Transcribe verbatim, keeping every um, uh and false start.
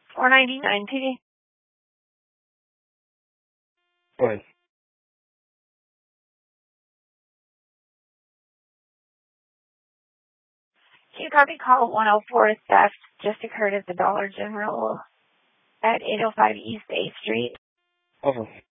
four ninety-nine P D. Fine. Can you copy call one oh four theft just occurred at the Dollar General at eight oh five East eighth Street? Over.